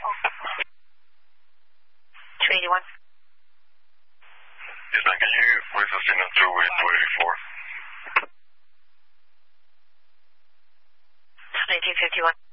281. Yes, man. Can you please ascend on 284? 1951.